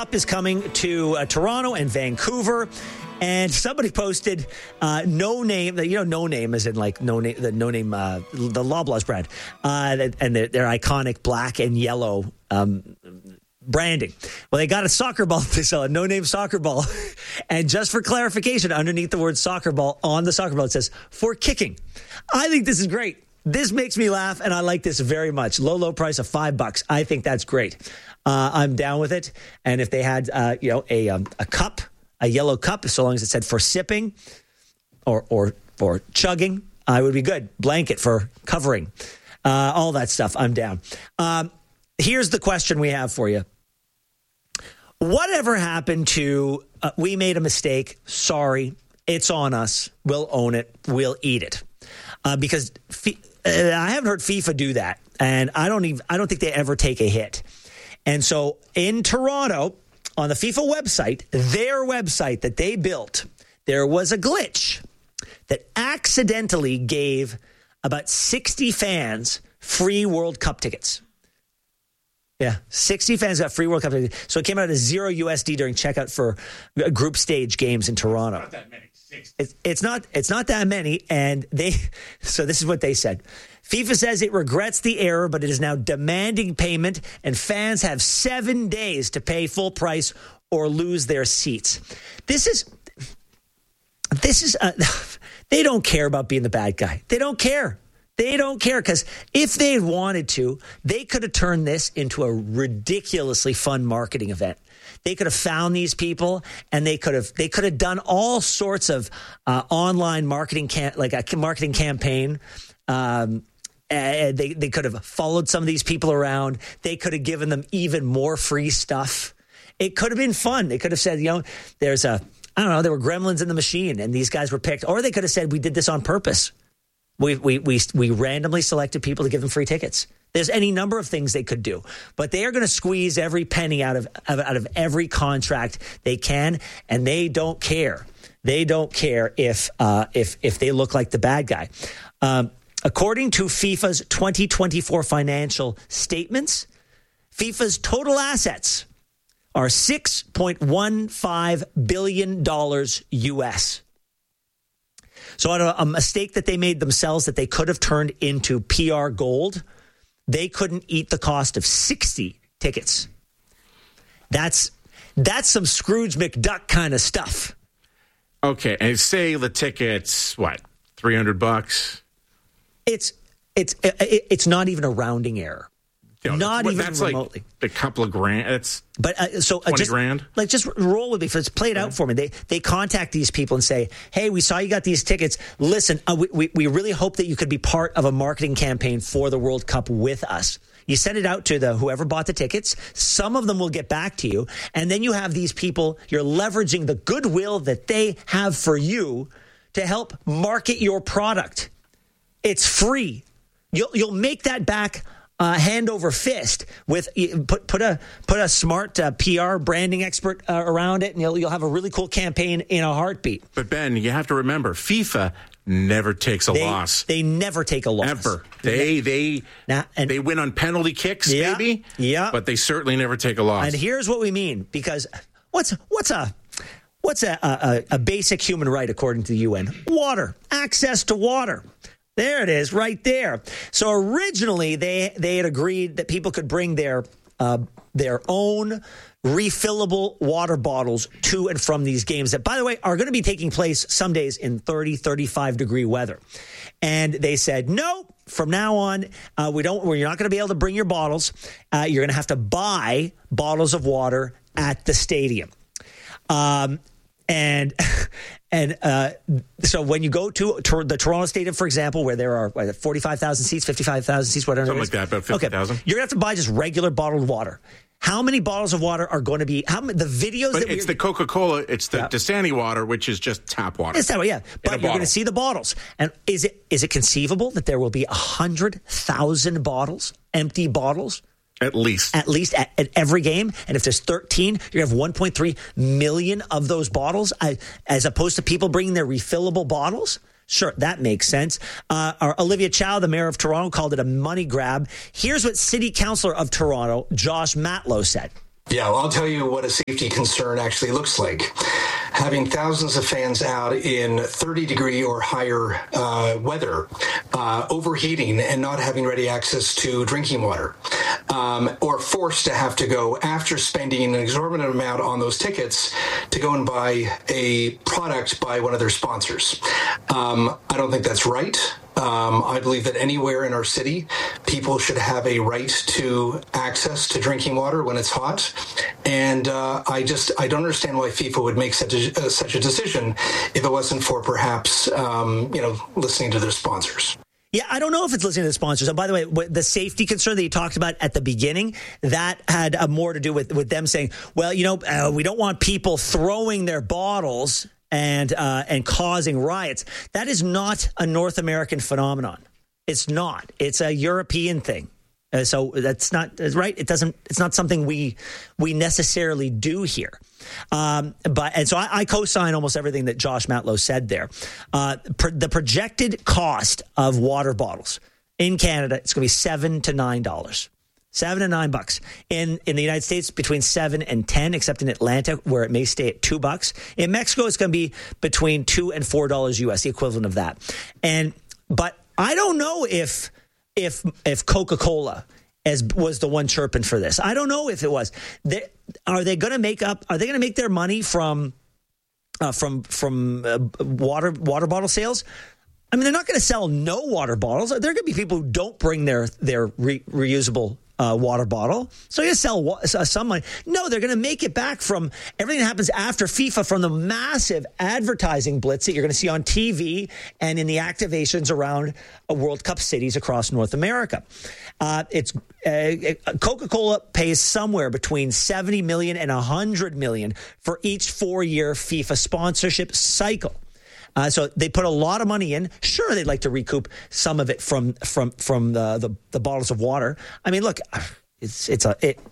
Cup is coming to Toronto and Vancouver. And somebody posted No Name, No Name is in like No Name, the Loblaws brand, and their iconic black and yellow branding. Well, they got a soccer ball. They sell a No Name soccer ball. And just for clarification, underneath the word soccer ball, on the soccer ball, it says, for kicking. I think this is great. This makes me laugh, and I like this very much. Low price of $5. I think that's great. I'm down with it. And if they had, a cup, a yellow cup, so long as it said for sipping or for chugging, I would be good. Blanket for covering, all that stuff. I'm down. Here's the question we have for you. Whatever happened to, we made a mistake. Sorry. It's on us. We'll own it. We'll eat it. Because I haven't heard FIFA do that. And I don't think they ever take a hit. And so in Toronto, on the FIFA website, their website that they built, there was a glitch that accidentally gave about 60 fans free World Cup tickets. Yeah, 60 fans got free World Cup tickets. So it came out as $0 during checkout for group stage games in Toronto. Not that many. 60. It's not that many. And so this is what they said. FIFA says it regrets the error, but it is now demanding payment, and fans have 7 days to pay full price or lose their seats. This is they don't care about being the bad guy. They don't care. They don't care, because if they wanted to, they could have turned this into a ridiculously fun marketing event. They could have found these people, and they could have done all sorts of online marketing, like a marketing campaign. They could have followed some of these people around. They could have given them even more free stuff. It could have been fun. They could have said, there were gremlins in the machine, and these guys were picked. Or they could have said, we did this on purpose. We randomly selected people to give them free tickets. There's any number of things they could do, but they are going to squeeze every penny out of every contract they can, and they don't care. They don't care if they look like the bad guy. According to FIFA's 2024 financial statements, FIFA's total assets are $6.15 billion US. So out of a mistake that they made themselves that they could have turned into PR gold, they couldn't eat the cost of 60 tickets. That's some Scrooge McDuck kind of stuff. Okay, and say the ticket's what, $300? It's not even a rounding error. Not even that's remotely. Like a couple of grand. It's so 20 grand. Like, just roll with me. It's played out for me. They contact these people and say, "Hey, we saw you got these tickets. Listen, we really hope that you could be part of a marketing campaign for the World Cup with us." You send it out to whoever bought the tickets. Some of them will get back to you, and then you have these people. You're leveraging the goodwill that they have for you to help market your product. It's free. You'll make that back. Hand over fist with put a smart PR branding expert around it, and you'll have a really cool campaign in a heartbeat. But Ben, you have to remember, FIFA never takes a loss. They never take a loss ever. They win on penalty kicks, maybe. Yeah, but they certainly never take a loss. And here's what we mean, because what's a basic human right according to the UN? Water, access to water. There it is, right there. So originally, they had agreed that people could bring their own refillable water bottles to and from these games that, by the way, are going to be taking place some days in 30, 35-degree weather. And they said, no, from now on, you're not going to be able to bring your bottles. You're going to have to buy bottles of water at the stadium. So when you go to the Toronto Stadium, for example, where there are 45,000 seats, 55,000 seats, whatever, something like that, about 50,000. Okay. You're going to have to buy just regular bottled water. How many bottles of water are going to be? The videos? But it's the Coca-Cola. It's the Dasani water, which is just tap water. It's that way, yeah. But you're going to see the bottles. And is it conceivable that there will be 100,000 bottles, empty bottles? At least at every game. And if there's 13, you're going to have 1.3 million of those bottles, as opposed to people bringing their refillable bottles. Sure, that makes sense. Olivia Chow, the mayor of Toronto, called it a money grab. Here's what City Councillor of Toronto, Josh Matlow, said. Yeah, well, I'll tell you what a safety concern actually looks like. Having thousands of fans out in 30-degree or higher weather, overheating and not having ready access to drinking water, or forced to have to go after spending an exorbitant amount on those tickets to go and buy a product by one of their sponsors. I don't think that's right. I believe that anywhere in our city, people should have a right to access to drinking water when it's hot. And I don't understand why FIFA would make such a decision if it wasn't for perhaps, listening to their sponsors. Yeah, I don't know if it's listening to the sponsors. And by the way, the safety concern that you talked about at the beginning, that had more to do with them saying, well, we don't want people throwing their bottles and causing riots. That is not a North American phenomenon. It's not. It's a European thing. So that's not right. It's not something we necessarily do here. So I co-sign almost everything that Josh Matlow said there. The projected cost of water bottles in Canada, it's going to be $7 to $9. $7 to $9. In the United States, between $7 and $10, except in Atlanta, where it may stay at $2. In Mexico, it's going to be between $2 and $4 US, the equivalent of that. But I don't know if Coca-Cola was the one chirping for this. I don't know if it was. Are they going to make their money from water bottle sales? I mean, they're not going to sell no water bottles. There are going to be people who don't bring their reusable water bottle. So you sell some money. No, they're going to make it back from everything that happens after FIFA, from the massive advertising blitz that you're going to see on TV and in the activations around World Cup cities across North America. Coca-Cola pays somewhere between $70 million and $100 million for each 4-year FIFA sponsorship cycle. So they put a lot of money in. Sure, they'd like to recoup some of it from the bottles of water. I mean, look, at $7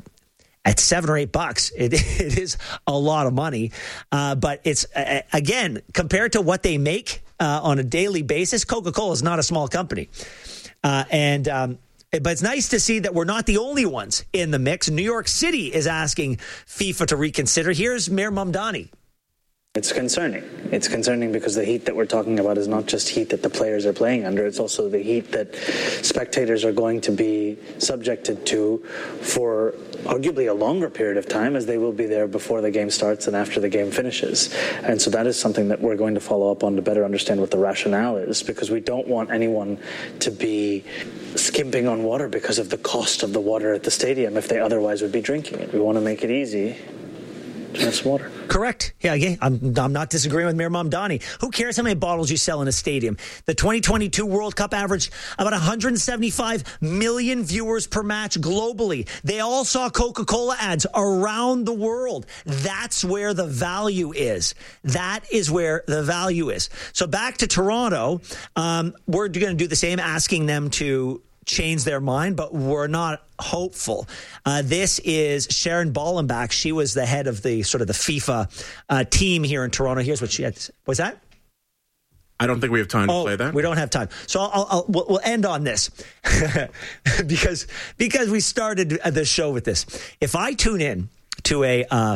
or $8, it is a lot of money. But it's again, compared to what they make on a daily basis, Coca-Cola is not a small company. But it's nice to see that we're not the only ones in the mix. New York City is asking FIFA to reconsider. Here's Mayor Mamdani. It's concerning. It's concerning because the heat that we're talking about is not just heat that the players are playing under. It's also the heat that spectators are going to be subjected to for arguably a longer period of time, as they will be there before the game starts and after the game finishes. And so that is something that we're going to follow up on to better understand what the rationale is, because we don't want anyone to be skimping on water because of the cost of the water at the stadium if they otherwise would be drinking it. We want to make it easy. Just water. Correct. Yeah, again, I'm not disagreeing with Mayor Mamdani. Who cares how many bottles you sell in a stadium? The 2022 World Cup averaged about 175 million viewers per match globally. They all saw Coca-Cola ads around the world. That's where the value is. That is where the value is. So back to Toronto, we're going to do the same, asking them to change their mind, but we're not hopeful. This is Sharon Ballenbach. She was the head of the FIFA team here in Toronto. Here's what she had to say. What's that? I don't think we have time to play that. We don't have time. So we'll end on this because we started the show with this. If I tune in to a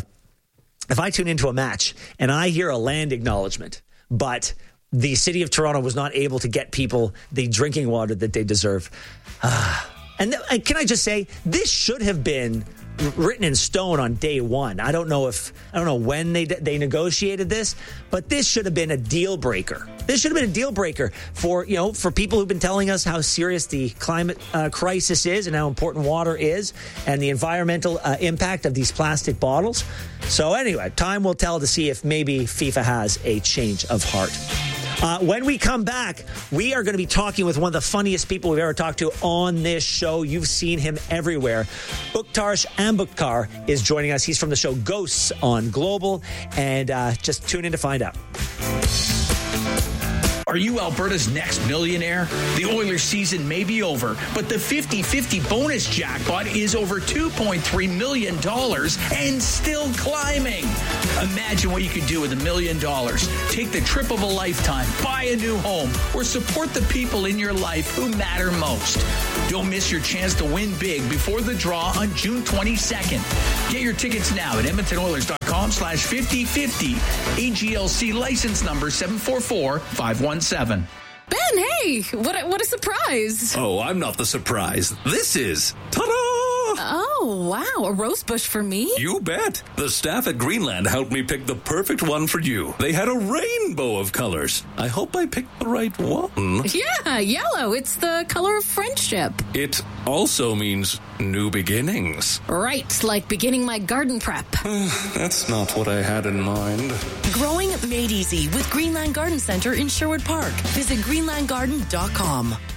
match and I hear a land acknowledgement, but the city of Toronto was not able to get people the drinking water that they deserve. And can I just say, this should have been written in stone on day one. I don't know when they negotiated this, but this should have been a deal breaker. This should have been a deal breaker for people who've been telling us how serious the climate crisis is and how important water is and the environmental impact of these plastic bottles. So anyway, time will tell to see if maybe FIFA has a change of heart. When we come back, we are going to be talking with one of the funniest people we've ever talked to on this show. You've seen him everywhere. Buktarsh Ambudkar is joining us. He's from the show Ghosts on Global. And just tune in to find out. Are you Alberta's next millionaire? The Oilers season may be over, but the 50-50 bonus jackpot is over $2.3 million and still climbing. Imagine what you could do with $1 million. Take the trip of a lifetime, buy a new home, or support the people in your life who matter most. Don't miss your chance to win big before the draw on June 22nd. Get your tickets now at EdmontonOilers.com/5050. AGLC license number 744517. Ben, hey, what a surprise. Oh, I'm not the surprise. This is. Ta-da! Oh, wow, a rose bush for me? You bet. The staff at Greenland helped me pick the perfect one for you. They had a rainbow of colors. I hope I picked the right one. Yeah, yellow. It's the color of friendship. It also means new beginnings. Right, like beginning my garden prep. That's not what I had in mind. Growing made easy with Greenland Garden Center in Sherwood Park. Visit greenlandgarden.com.